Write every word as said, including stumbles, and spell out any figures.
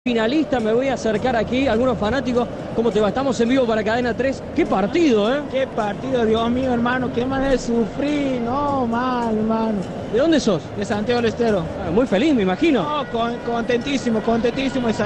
Finalista, me voy a acercar aquí, algunos fanáticos, ¿cómo te va? Estamos en vivo para Cadena tres, qué partido, ¿eh? Qué partido, Dios mío, hermano, qué manera de sufrir, no, mal, hermano. ¿De dónde sos? De Santiago del Estero. Ah, muy feliz, me imagino. No, con, contentísimo, contentísimo.